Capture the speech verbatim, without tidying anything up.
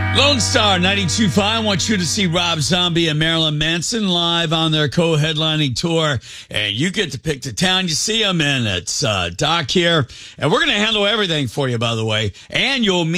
Lone Star ninety-two point five wants you to see Rob Zombie and Marilyn Manson live on their co-headlining tour. And you get to pick the town you see them in. It's uh, Doc here. And we're going to handle everything for you, by the way. And you'll meet